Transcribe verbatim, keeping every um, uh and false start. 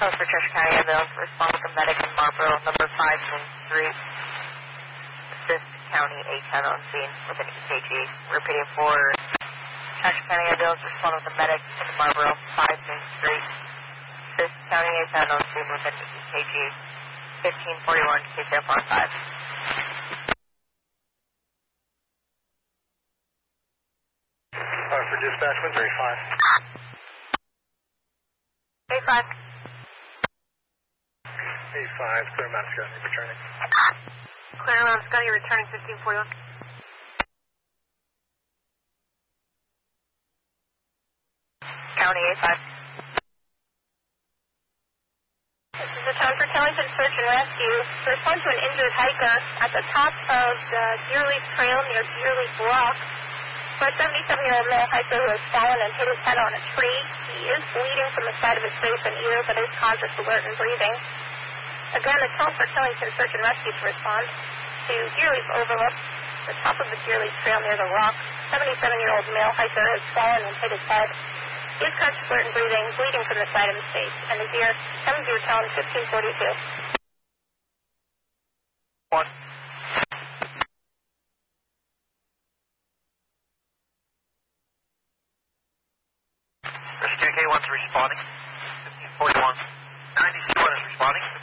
for Cheshire County Ambulance, respond with the medic in Marlboro, number five Main Street. Assist County A ten on scene with an E K G. Repeating for Cheshire County Ambulance, respond with the medic in Marlboro, five Main Street. Assist County A ten on scene with an E K G. fifteen forty-one, K zero four five. Uh, for dispatch, one three five. A five. A five, clear Mount Scotty, returning. Clear Mount Scotty, returning fifteen forty-one. County A five. This is the town for Tellington Search and Rescue. Respond to an injured hiker at the top of the Deerleaf Trail near Deerleaf Rock. For a seventy-seven-year-old male hiker who has fallen and hit his head on a tree. He is bleeding from the side of his face and ear, but is conscious, alert, and breathing. Again, a call for Tellington Search and Rescue to respond to Deerleaf Overlook, the top of the Deerleaf Trail near the rock. seventy-seven-year-old male hiker has fallen and hit his head. He is conscious, alert, and breathing, bleeding from the side of his face and his ear. Come to your town, fifteen forty-two. One. Rescue K one's responding. fifteen forty-one. ninety-two one is responding.